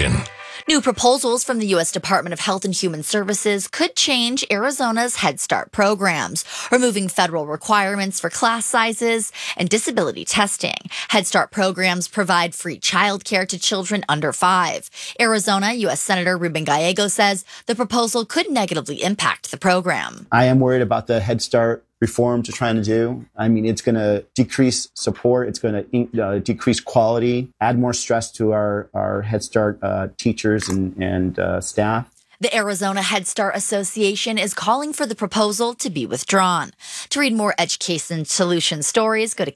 education. New proposals from the U.S. Department of Health and Human Services could change Arizona's Head Start programs, removing federal requirements for class sizes and disability testing. Head Start programs provide free childcare to children under 5. Arizona U.S. Senator Ruben Gallego says the proposal could negatively impact the program. I am worried about the Head Start reforms they're trying to do. I mean, it's going to decrease support. It's going to decrease quality, add more stress to our Head Start teachers and staff. The Arizona Head Start Association is calling for the proposal to be withdrawn. To read more education solution stories, go to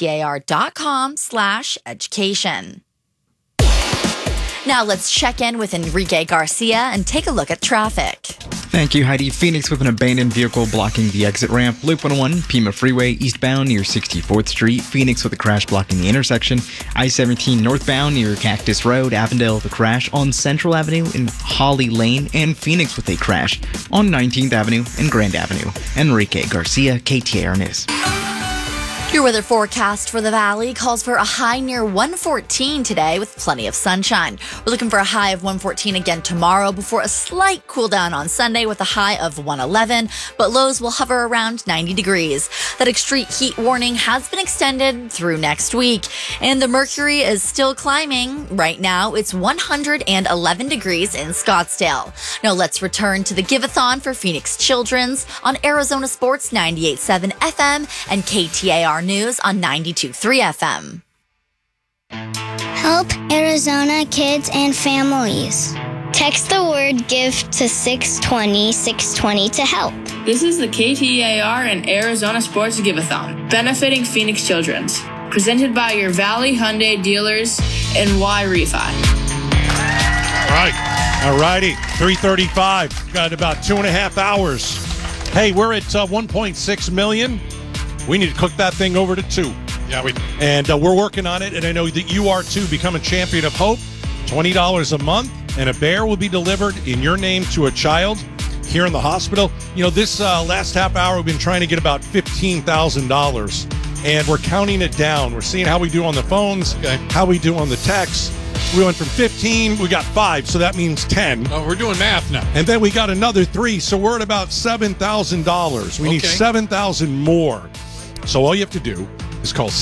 ktar.com/education. Now let's check in with Enrique Garcia and take a look at traffic. Thank you, Heidi. Phoenix with an abandoned vehicle blocking the exit ramp. Loop 101, Pima Freeway, eastbound near 64th Street. Phoenix with a crash blocking the intersection. I-17 northbound near Cactus Road. Avondale with a crash on Central Avenue in Holly Lane. And Phoenix with a crash on 19th Avenue and Grand Avenue. Enrique Garcia, KTAR News. Your weather forecast for the Valley calls for a high near 114 today with plenty of sunshine. We're looking for a high of 114 again tomorrow before a slight cool down on Sunday with a high of 111, but lows will hover around 90 degrees. That extreme heat warning has been extended through next week, and the mercury is still climbing. Right now, it's 111 degrees in Scottsdale. Now let's return to the Give-a-thon for Phoenix Children's on Arizona Sports 98.7 FM and KTAR News on 92.3 FM. Help Arizona kids and families. Text the word GIVE to 620-620 to help. This is the KTAR and Arizona Sports Give-a-thon, benefiting Phoenix Children's. Presented by your Valley Hyundai dealers and Y Refi. All righty. 3:35. Got about 2.5 hours. Hey, we're at 1.6 million. We need to cook that thing over to 2. Yeah, we do. And we're working on it, and I know that you are too. Become a champion of hope. $20 a month, and a bear will be delivered in your name to a child here in the hospital. You know, this last half hour, we've been trying to get about $15,000, and we're counting it down. We're seeing how we do on the phones, how we do on the texts. We went from 15, we got 5, so that means 10. Oh, we're doing math now. And then we got another 3, so we're at about $7,000. We need $7,000 more. So all you have to do is call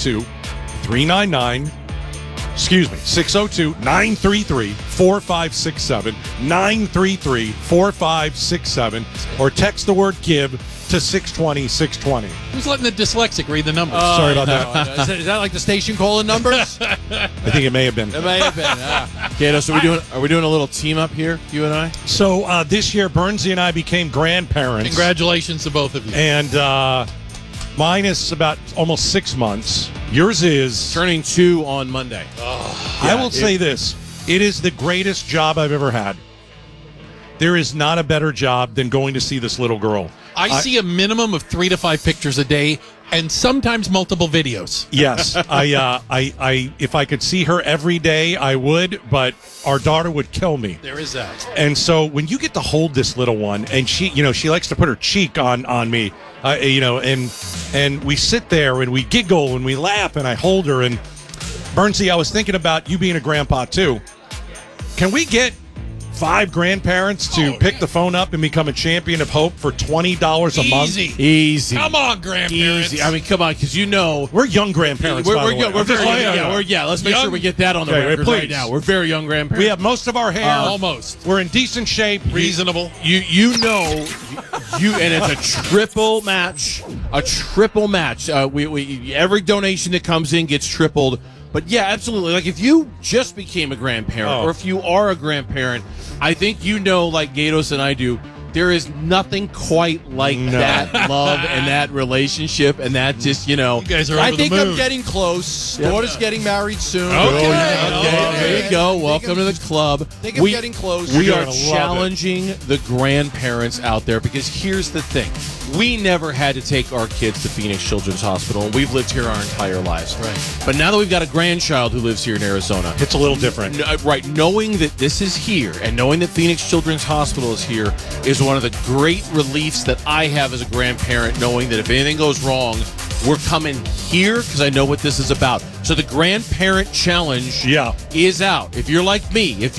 602-933-4567, 933-4567, or text the word GIVE to 620-620. Who's letting the dyslexic read the numbers? Sorry about that. Is that like the station calling numbers? I think it may have been. It may have been. Gato, so are we doing a little team up here, you and I? So this year, Bernsey and I became grandparents. Congratulations to both of you. And mine is about almost 6 months. Yours is turning 2 on Monday. I will say this. It is the greatest job I've ever had. There is not a better job than going to see this little girl. I see a minimum of 3 to 5 pictures a day, and sometimes multiple videos. Yes, I if I could see her every day, I would, but our daughter would kill me. There is that. And so when you get to hold this little one, and she likes to put her cheek on me, and we sit there and we giggle and we laugh, and I hold her. And Bernsey, I was thinking about you being a grandpa too. Can we get 5 grandparents to pick the phone up and become a champion of hope for $20 a month? Easy. Come on, grandparents. Easy. I mean, come on, because we're young grandparents. We're very young. Let's make sure we get that on the record right now. We're very young grandparents. We have most of our hair. Almost. We're in decent shape. Reasonable. You know, and it's a triple match. A triple match. We every donation that comes in gets tripled. But yeah, absolutely. Like if you just became a grandparent, or if you are a grandparent, I think you know, like Gatos and I do, there is nothing quite like that love and that relationship and that just, You guys are over I think the moon. I'm getting close. Daughter's getting married soon. Okay. There you go. Welcome to the club. I'm getting close. We are challenging the grandparents out there because here's the thing. We never had to take our kids to Phoenix Children's Hospital, and we've lived here our entire lives. Right. But now that we've got a grandchild who lives here in Arizona, it's a little different. Right. Knowing that this is here and knowing that Phoenix Children's Hospital is here is one of the great reliefs that I have as a grandparent, knowing that if anything goes wrong, we're coming here because I know what this is about. So the grandparent challenge is out. If you're like me, if